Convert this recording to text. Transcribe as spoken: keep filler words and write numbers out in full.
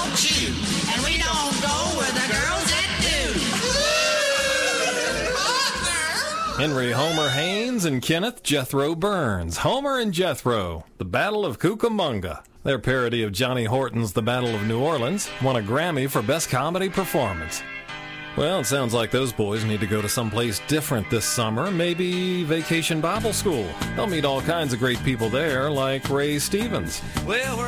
don't chew. And we don't go where the girls that do. Henry Homer Haynes and Kenneth Jethro Burns. Homer and Jethro, The Battle of Cucamonga. Their parody of Johnny Horton's The Battle of New Orleans won a Grammy for Best Comedy Performance. Well, it sounds like those boys need to go to someplace different this summer, maybe Vacation Bible School. They'll meet all kinds of great people there, like Ray Stevens. Well,